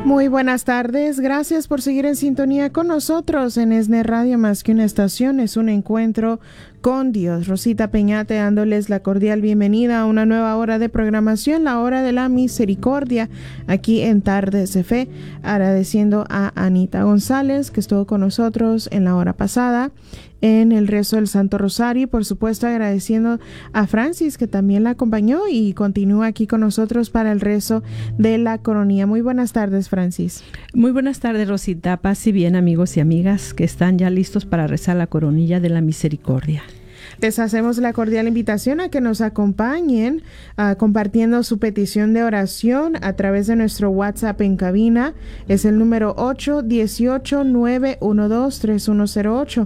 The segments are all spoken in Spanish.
Muy buenas tardes, gracias por seguir en sintonía con nosotros en ESNE Radio. Más que una estación, es un encuentro con Dios. Rosita Peñate dándoles la cordial bienvenida a una nueva hora de programación, la hora de la misericordia, aquí en Tardes de Fe, agradeciendo a Anita González que estuvo con nosotros en la hora pasada en el rezo del Santo Rosario, y por supuesto agradeciendo a Francis que también la acompañó y continúa aquí con nosotros para el rezo de la coronilla. Muy buenas tardes, Francis. Muy buenas tardes, Rosita. Paz y bien, amigos y amigas que están ya listos para rezar la coronilla de la misericordia. Les hacemos la cordial invitación a que nos acompañen compartiendo su petición de oración a través de nuestro WhatsApp en cabina. Es el número 818-912-3108.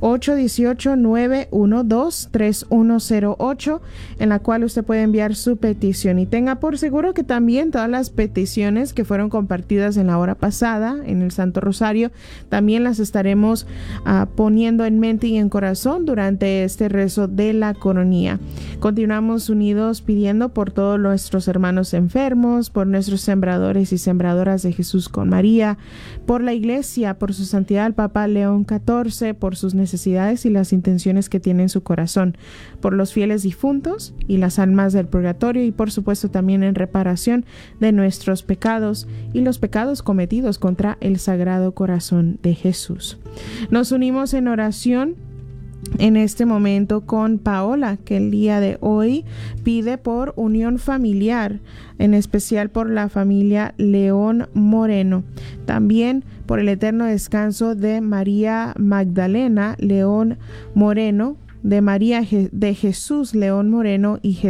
818-912-3108, en la cual usted puede enviar su petición. Y tenga por seguro que también todas las peticiones que fueron compartidas en la hora pasada en el Santo Rosario, también las estaremos poniendo en mente y en corazón durante este rezo de la coronilla. Continuamos unidos pidiendo por todos nuestros hermanos enfermos, por nuestros sembradores y sembradoras de Jesús con María, por la Iglesia, por su santidad el Papa León XIV, por sus necesidades y las intenciones que tiene en su corazón, por los fieles difuntos y las almas del purgatorio, y por supuesto también en reparación de nuestros pecados y los pecados cometidos contra el Sagrado Corazón de Jesús. Nos unimos en oración en este momento con Paola, que el día de hoy pide por unión familiar, en especial por la familia León Moreno. También por el eterno descanso de María Magdalena León Moreno, de María de Jesús León Moreno y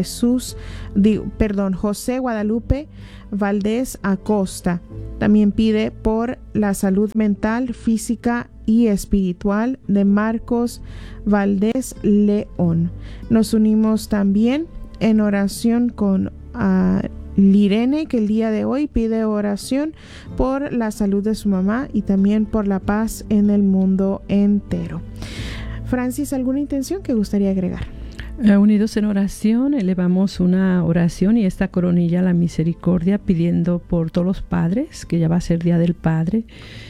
José Guadalupe Valdés Acosta. También pide por la salud mental, física y espiritual de Marcos Valdés León. Nos unimos también en oración con Lirene, que el día de hoy pide oración por la salud de su mamá y también por la paz en el mundo entero. Francis, ¿alguna intención que gustaría agregar? Unidos en oración, elevamos una oración y esta coronilla a la misericordia, pidiendo por todos los padres, que ya va a ser Día del Padre,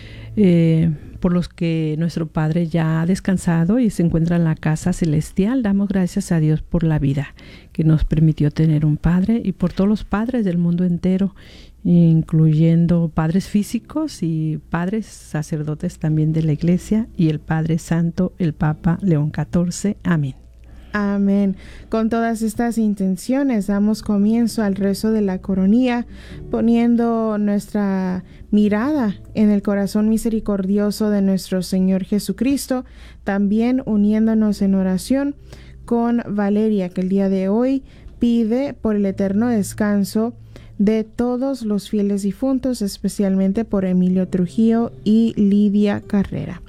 por los que nuestro Padre ya ha descansado y se encuentra en la casa celestial. Damos gracias a Dios por la vida que nos permitió tener un Padre, y por todos los padres del mundo entero, incluyendo padres físicos y padres sacerdotes también de la Iglesia, y el Padre Santo, el Papa León XIV. Amén. Amén. Con todas estas intenciones damos comienzo al rezo de la coronilla, poniendo nuestra mirada en el corazón misericordioso de nuestro Señor Jesucristo, también uniéndonos en oración con Valeria, que el día de hoy pide por el eterno descanso de todos los fieles difuntos, especialmente por Emilio Trujillo y Lidia Carrera.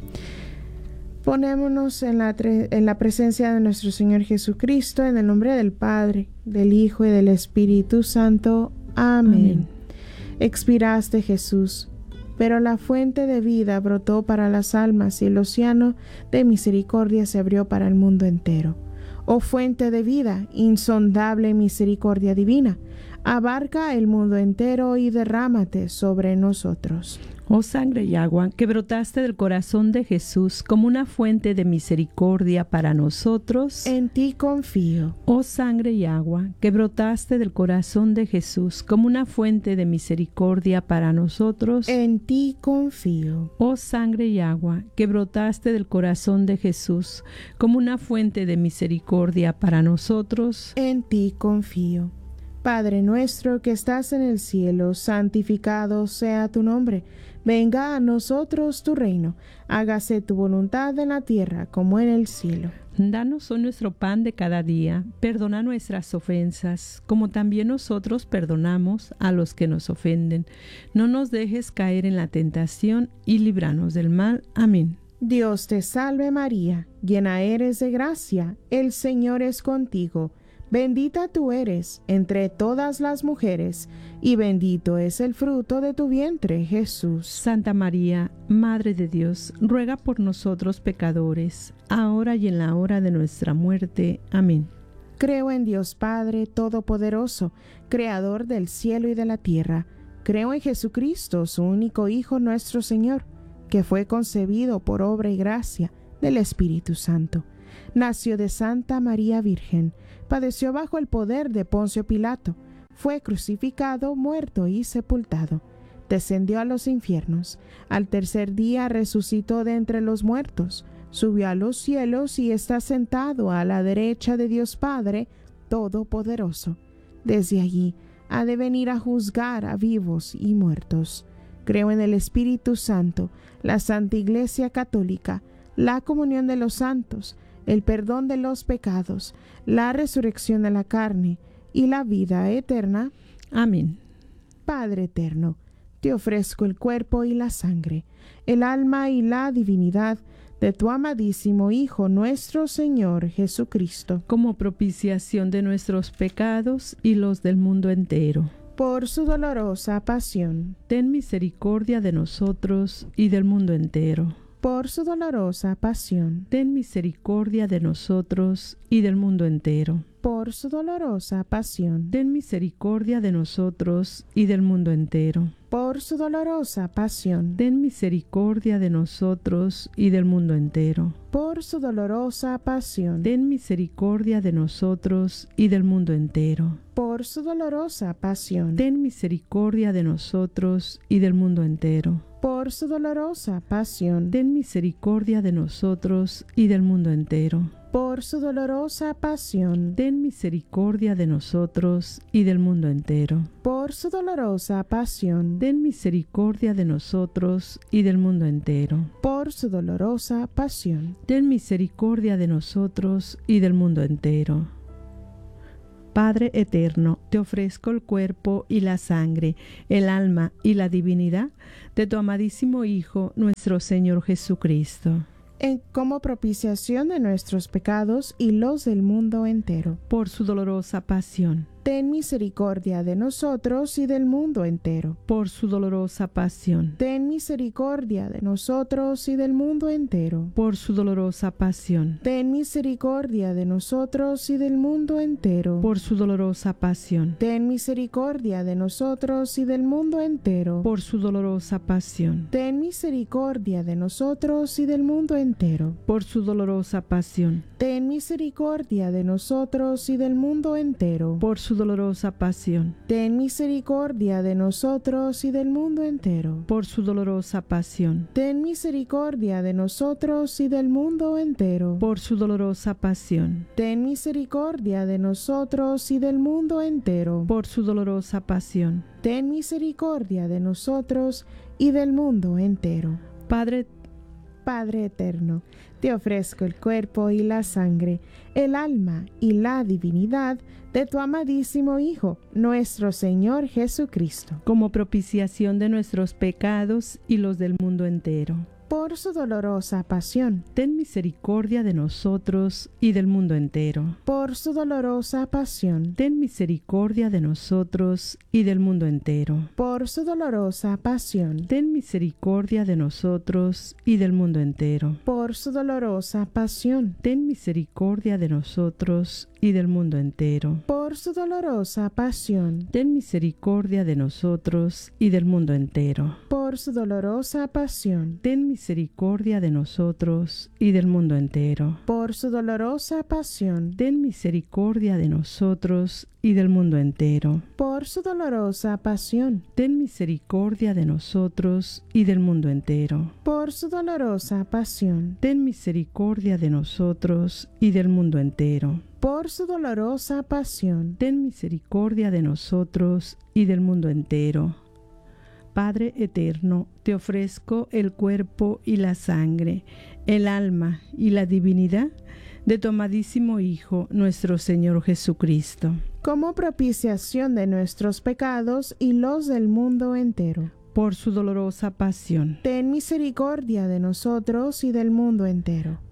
Ponémonos en la presencia de nuestro Señor Jesucristo, en el nombre del Padre, del Hijo y del Espíritu Santo. Amén. Expiraste, Jesús, pero la fuente de vida brotó para las almas y el océano de misericordia se abrió para el mundo entero. Oh fuente de vida, insondable misericordia divina, abarca el mundo entero y derrámate sobre nosotros. Oh sangre y agua que brotaste del corazón de Jesús como una fuente de misericordia para nosotros, en ti confío. Oh sangre y agua que brotaste del corazón de Jesús como una fuente de misericordia para nosotros, en ti confío. Oh sangre y agua que brotaste del corazón de Jesús como una fuente de misericordia para nosotros, en ti confío. Padre nuestro que estás en el cielo, santificado sea tu nombre. Venga a nosotros tu reino. Hágase tu voluntad en la tierra como en el cielo. Danos hoy nuestro pan de cada día. Perdona nuestras ofensas, como también nosotros perdonamos a los que nos ofenden. No nos dejes caer en la tentación y líbranos del mal. Amén. Dios te salve María, llena eres de gracia, el Señor es contigo. Bendita tú eres entre todas las mujeres, y bendito es el fruto de tu vientre, Jesús. Santa María, Madre de Dios, ruega por nosotros pecadores, ahora y en la hora de nuestra muerte. Amén. Creo en Dios Padre Todopoderoso, Creador del cielo y de la tierra. Creo en Jesucristo, su único Hijo, nuestro Señor, que fue concebido por obra y gracia del Espíritu Santo. Nació de Santa María Virgen, padeció bajo el poder de Poncio Pilato, fue crucificado, muerto y sepultado. Descendió a los infiernos. Al tercer día resucitó de entre los muertos, subió a los cielos y está sentado a la derecha de Dios Padre Todopoderoso. Desde allí ha de venir a juzgar a vivos y muertos. Creo en el Espíritu Santo, la Santa Iglesia Católica, la comunión de los santos, el perdón de los pecados, la resurrección de la carne y la vida eterna. Amén. Padre eterno, te ofrezco el cuerpo y la sangre, el alma y la divinidad de tu amadísimo Hijo, nuestro Señor Jesucristo, como propiciación de nuestros pecados y los del mundo entero. Por su dolorosa pasión, ten misericordia de nosotros y del mundo entero. Por su dolorosa pasión, ten misericordia de nosotros y del mundo entero. Por su dolorosa pasión, ten misericordia de nosotros y del mundo entero. Por su dolorosa pasión, ten misericordia de nosotros y del mundo entero. Por su dolorosa pasión, ten misericordia de nosotros y del mundo entero. Por su dolorosa pasión, ten misericordia de nosotros y del mundo entero. Por su dolorosa pasión, ten misericordia de nosotros y del mundo entero. Por su dolorosa pasión, ten misericordia de nosotros y del mundo entero. Por su dolorosa pasión, ten misericordia de nosotros y del mundo entero. Por su dolorosa pasión, ten misericordia de nosotros y del mundo entero. Padre eterno, te ofrezco el cuerpo y la sangre, el alma y la divinidad de tu amadísimo Hijo, nuestro Señor Jesucristo, como propiciación de nuestros pecados y los del mundo entero. por su dolorosa pasión. Ten misericordia de nosotros y del mundo entero. Por su dolorosa pasión. Ten misericordia de nosotros y del mundo entero. Por su dolorosa pasión. Ten misericordia de nosotros y del mundo entero. Por su dolorosa pasión. Ten misericordia de nosotros y del mundo entero. Por su dolorosa pasión. Ten misericordia de nosotros y del mundo entero. Por su dolorosa pasión. Ten misericordia de nosotros y del mundo entero. Por su dolorosa pasión. Ten misericordia de nosotros y del mundo entero. Por su dolorosa pasión. Ten misericordia de nosotros y del mundo entero. Por su dolorosa pasión. Ten misericordia de nosotros y del mundo entero. Por su dolorosa pasión. Ten misericordia de nosotros y del mundo entero. Padre eterno, te ofrezco el cuerpo y la sangre, el alma y la divinidad de tu amadísimo Hijo, nuestro Señor Jesucristo, como propiciación de nuestros pecados y los del mundo entero. Por su dolorosa pasión, ten misericordia de nosotros y del mundo entero. Por su dolorosa pasión, ten misericordia de nosotros y del mundo entero. Por su dolorosa pasión, ten misericordia de nosotros y del mundo entero. Por su dolorosa pasión, ten misericordia de nosotros y del mundo entero. Por su dolorosa pasión, ten misericordia de nosotros y del mundo entero. Por su dolorosa pasión, ten misericordia de nosotros y del mundo entero. Por su dolorosa pasión, ten misericordia de nosotros y del mundo entero. Por su dolorosa pasión, ten misericordia de nosotros y del mundo entero. Por su dolorosa pasión, ten misericordia de nosotros y del mundo entero. Por su dolorosa pasión, ten misericordia de nosotros y del mundo entero. Padre eterno, te ofrezco el cuerpo y la sangre, el alma y la divinidad de tu amadísimo Hijo, nuestro Señor Jesucristo, como propiciación de nuestros pecados y los del mundo entero. Por su dolorosa pasión. Ten misericordia de nosotros y del mundo entero.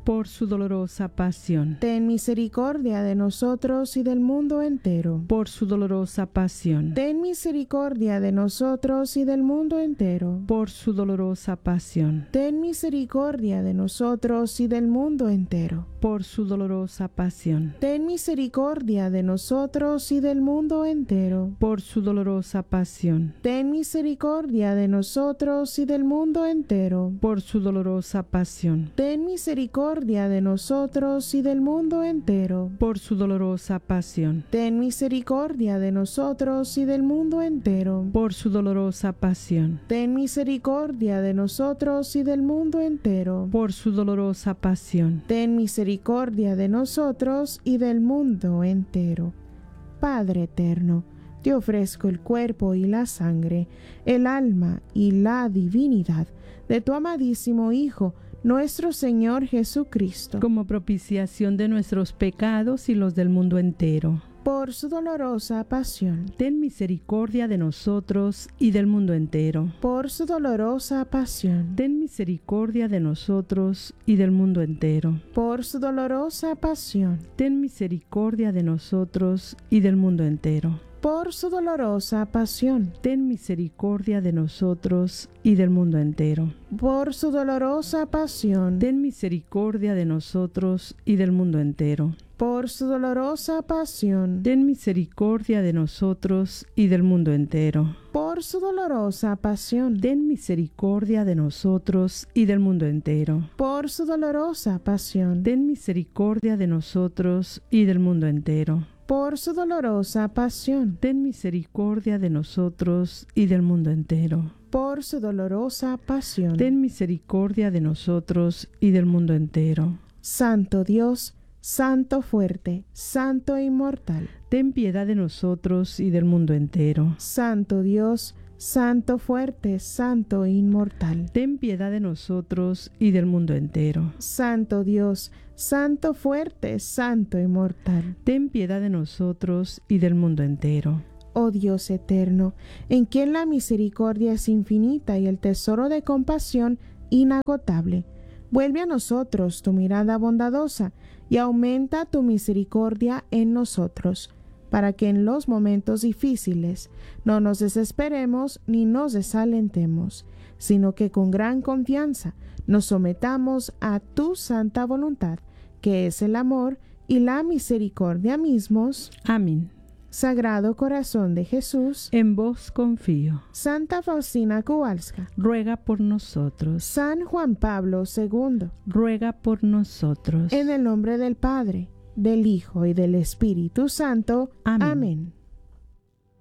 por su dolorosa pasión, ten misericordia de nosotros y del mundo entero. por su dolorosa pasión, Ten misericordia de nosotros y del mundo entero. por su dolorosa pasión, Ten misericordia de nosotros y del mundo entero. por su dolorosa pasión, Ten misericordia de nosotros y del mundo entero. por su dolorosa pasión, Ten misericordia de nosotros y del mundo entero. por su dolorosa pasión, Ten misericordia de nosotros y del mundo entero. por su dolorosa pasión, Ten misericordia de nosotros y del mundo entero. por su dolorosa pasión, Ten misericordia de nosotros y del mundo entero. por su dolorosa pasión. Ten misericordia de nosotros y del mundo entero. Padre eterno, te ofrezco el cuerpo y la sangre, el alma y la divinidad de tu amadísimo Hijo, nuestro Señor Jesucristo, Como propiciación de nuestros pecados y los del mundo entero. por su dolorosa pasión. Ten misericordia de nosotros y del mundo entero. Por su dolorosa pasión. Ten misericordia de nosotros y del mundo entero. Por su dolorosa pasión. Ten misericordia de nosotros y del mundo entero. Por su dolorosa pasión. Ten misericordia de nosotros y del mundo entero. Por su dolorosa pasión. Ten misericordia de nosotros y del mundo entero. Por su dolorosa pasión. Ten misericordia de nosotros y del mundo entero. Por su dolorosa pasión. Ten misericordia de nosotros y del mundo entero. Por su dolorosa pasión. Ten misericordia de nosotros y del mundo entero. Por su dolorosa pasión. Ten misericordia de nosotros y del mundo entero. Por su dolorosa pasión. Ten misericordia de nosotros y del mundo entero. Santo Dios, Santo fuerte, Santo e inmortal. Ten piedad de nosotros y del mundo entero. Santo Dios, Santo fuerte, Santo e inmortal. Ten piedad de nosotros y del mundo entero. Santo Dios, Santo fuerte, Santo e inmortal. Ten piedad de nosotros y del mundo entero. Oh Dios eterno, en quien la misericordia es infinita y el tesoro de compasión inagotable, vuelve a nosotros tu mirada bondadosa y aumenta tu misericordia en nosotros, para que en los momentos difíciles no nos desesperemos ni nos desalentemos, sino que con gran confianza nos sometamos a tu santa voluntad, que es el amor y la misericordia mismos. Amén. Sagrado Corazón de Jesús, En vos confío. Santa Faustina Kowalska, Ruega por nosotros. San Juan Pablo II, Ruega por nosotros. en el nombre del Padre, del Hijo y del Espíritu Santo. Amén. Amén.